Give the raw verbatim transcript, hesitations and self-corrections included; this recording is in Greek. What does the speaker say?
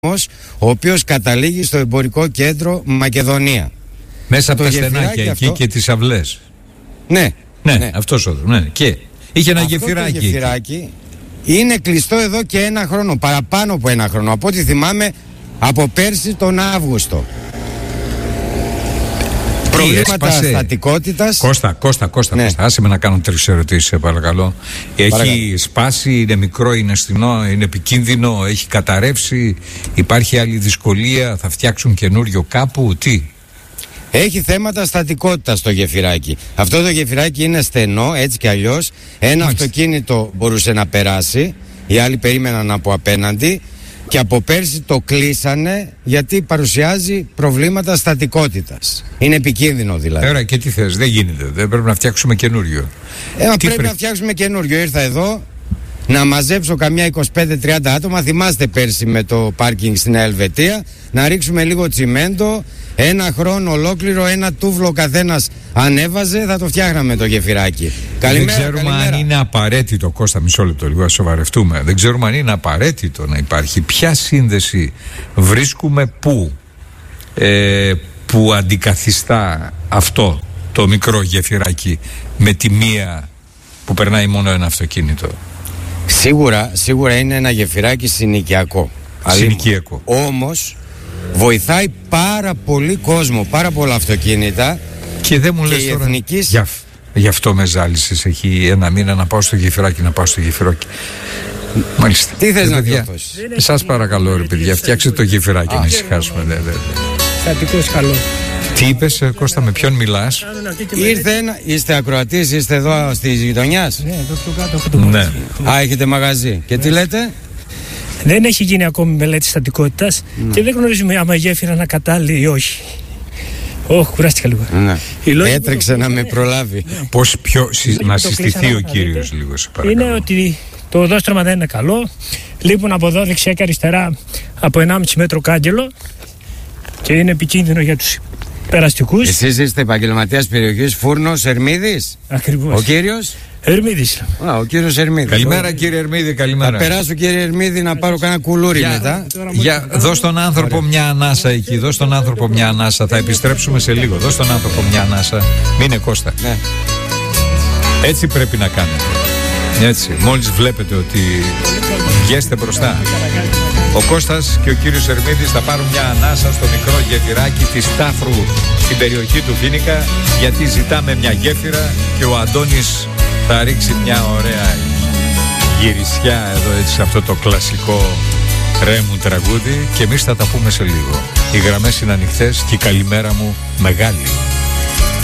ο οποίος καταλήγει στο εμπορικό κέντρο Μακεδονία. Μέσα από τα στενάκια εκεί αυτό... και τις αυλές. Ναι, ναι, ναι. Αυτός ο ναι. Και είχε ένα αυτό γεφυράκι. Το γεφυράκι είναι κλειστό εδώ και ένα χρόνο, παραπάνω από ένα χρόνο. Από ό,τι θυμάμαι, από πέρσι τον Αύγουστο. Προβλήματα στατικότητας. Κώστα, Κώστα, Κώστα, ναι. Κώστα. Άσε με να κάνω τρεις ερωτήσεις, σε παρακαλώ. Έχει παρακαλώ. σπάσει, είναι μικρό, είναι στενό, είναι επικίνδυνο, έχει καταρρεύσει, υπάρχει άλλη δυσκολία, θα φτιάξουν καινούριο κάπου, τι? Έχει θέματα στατικότητας στο γεφυράκι. Αυτό το γεφυράκι είναι στενό, έτσι κι αλλιώς. Ένα Μάλιστα. αυτοκίνητο μπορούσε να περάσει, οι άλλοι περίμεναν από απέναντι. Και από πέρσι το κλείσανε γιατί παρουσιάζει προβλήματα στατικότητας. Είναι επικίνδυνο δηλαδή. Ωραία, και τι θες, δεν γίνεται, δεν πρέπει να φτιάξουμε καινούριο. Ε, μα πρέπει πρέ... να φτιάξουμε καινούριο. Ήρθα εδώ να μαζέψω καμιά είκοσι πέντε τριάντα άτομα. Θυμάστε πέρσι με το πάρκινγκ στην Ελβετία, να ρίξουμε λίγο τσιμέντο. Ένα χρόνο ολόκληρο, ένα τούβλο καθένας ανέβαζε, θα το φτιάχναμε το γεφυράκι. Καλημέρα, δεν ξέρουμε καλημέρα. αν είναι απαραίτητο, Κώστα, μισό λεπτό λίγο, να σοβαρευτούμε. Δεν ξέρουμε αν είναι απαραίτητο να υπάρχει. Ποια σύνδεση βρίσκουμε πού, ε, που αντικαθιστά αυτό το μικρό γεφυράκι με τη μία που περνάει μόνο ένα αυτοκίνητο? Σίγουρα, σίγουρα είναι ένα γεφυράκι συνοικιακό. Συνοικιακό. Όμως βοηθάει πάρα πολύ κόσμο, πάρα πολλά αυτοκίνητα. Και δεν μου λες τώρα εθνικής... γι' γι' αυτό με ζάλισες εκεί ένα μήνα να πάω στο γεφυράκι, να πάω στο γεφυράκι. Μάλιστα. Τι θες να διορθώσεις? Σας παρακαλώ ρε παιδιά, φτιάξτε το γεφυράκι να ησυχάσουμε. Στατικός καλό. Τι είπες, Κώστα, με ποιον μιλάς? Ήρθε ένα, είστε ακροατής, είστε εδώ στις γειτονιάς? Ναι, εδώ πιο κάτω έχω το ναι. Α, έχετε μαγαζί. Και τι λέτε? Δεν έχει γίνει ακόμη μελέτη στατικότητας mm. και δεν γνωρίζουμε άμα η γέφυρα είναι κατάλληλη ή όχι. Ωχ, κουράστηκα λίγο. Ναι. Έτρεξε να με προλάβει. Πώς πιο συ... να συστηθεί ο κύριος λίγο, σε παρακαλώ. Είναι ότι το οδόστρωμα δεν είναι καλό. Λείπουν από εδώ δεξιά και αριστερά από ενάμιση μέτρο κάγκελο και είναι επικίνδυνο για τους περαστικούς. Εσείς είστε επαγγελματίας περιοχής Φούρνος Ερμίδης? Ακριβώς. Ο κύριος? Ερμίδης. Α, ο κύριος Ερμίδης. Καλημέρα ο... κύριε Ερμίδη, καλημέρα. Θα περάσω κύριε Ερμίδη να πάρω κάνα κουλούρι για, μετά. Για, δώσ' τον άνθρωπο Ωραία. μια ανάσα εκεί, δώσ' τον άνθρωπο μια ανάσα. Θα επιστρέψουμε σε λίγο. Δώσ' τον άνθρωπο μια ανάσα. Μείνε Κώστα. Ναι. Έτσι πρέπει να κάνετε. Έτσι. Μόλις βλέπετε ότι βγαίνετε μπροστά. Ο Κώστας και ο κύριος Ερμίδης θα πάρουν μια ανάσα στο μικρό γεφυράκι της Τάφρου στην περιοχή του Φοίνικα, γιατί ζητάμε μια γέφυρα και ο Αντώνης θα ρίξει μια ωραία γυρισιά εδώ έτσι σε αυτό το κλασικό Ρέμου τραγούδι και εμείς θα τα πούμε σε λίγο. Οι γραμμές είναι ανοιχτές και η καλημέρα μου μεγάλη.